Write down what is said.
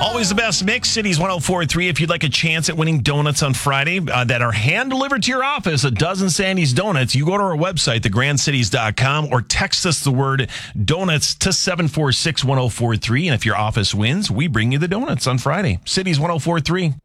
Always the best mix. Cities 104.3. If you'd like a chance at winning donuts on Friday that are hand-delivered to your office, a dozen Sandy's Donuts, you go to our website, thegrandcities.com, or text us the word donuts to 746-1043. And if your office wins, we bring you the donuts on Friday. Cities 104.3.